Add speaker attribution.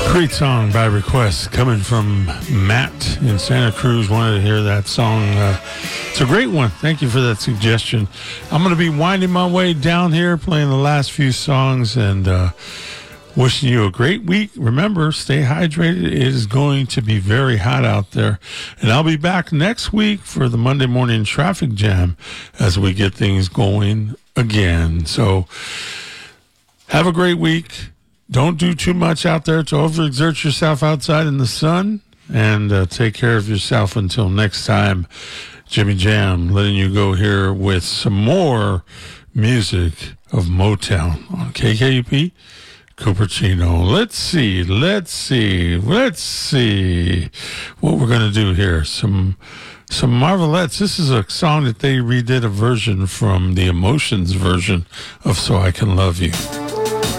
Speaker 1: Great song by request coming from Matt in Santa Cruz. Wanted to hear that song. It's a great one. Thank you for that suggestion. I'm going to be winding my way down here, playing the last few songs, and wishing you a great week. Remember, stay hydrated. It is going to be very hot out there. And I'll be back next week for the Monday morning traffic jam as we get things going again. So have a great week. Don't do too much out there to overexert yourself outside in the sun, and take care of yourself until next time. Jimmy Jam letting you go here with some more music of Motown on KKUP Cupertino. Let's see what we're going to do here. Some Marvelettes. This is a song that they redid a version from the Emotions version of So I Can Love You.